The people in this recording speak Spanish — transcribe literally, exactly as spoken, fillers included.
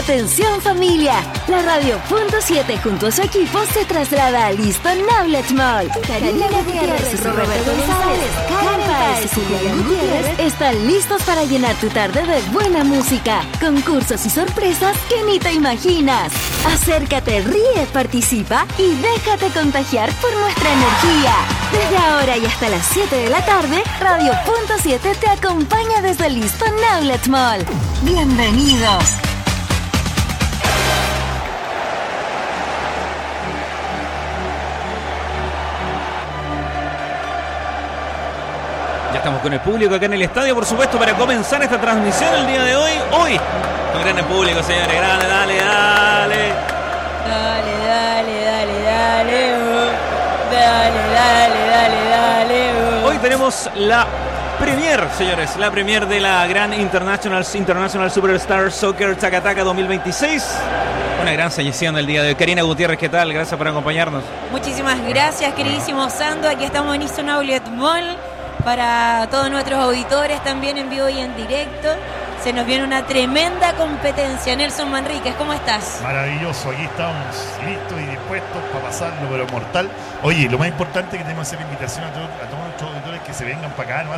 Atención familia, la Radio Punto siete junto a su equipo se traslada a Listo Knowledge Mall. Karina Gutiérrez, Roberto González, Karen Páez y Julián Gutiérrez están listos para llenar tu tarde de buena música, concursos y sorpresas que ni te imaginas. Acércate, ríe, participa y déjate contagiar por nuestra energía. Desde ahora y hasta las siete de la tarde, Radio Punto siete te acompaña desde Listo Knowledge Mall. Bienvenidos. Ya estamos con el público acá en el estadio, por supuesto, para comenzar esta transmisión el día de hoy. Hoy, con gran público, señores. Grande, dale, dale. Dale, dale, dale, dale. Oh. Dale, dale, dale, dale. Oh. Hoy tenemos la premier, señores. La premier de la gran International, International Superstar Soccer Taka Taka dos mil veintiséis. Una gran selección del día de hoy. Karina Gutiérrez, ¿qué tal? Gracias por acompañarnos. Muchísimas gracias, queridísimo Sando. Aquí estamos en Easton Outlet Mall. Para todos nuestros auditores también en vivo y en directo. Se nos viene una tremenda competencia. Nelson Manríquez, ¿cómo estás? Maravilloso, aquí estamos listos y dispuestos para pasarlo, pero mortal. Oye, lo más importante que tenemos que hacer la invitación a, todo, a todos nuestros auditores que se vengan para acá, ¿no?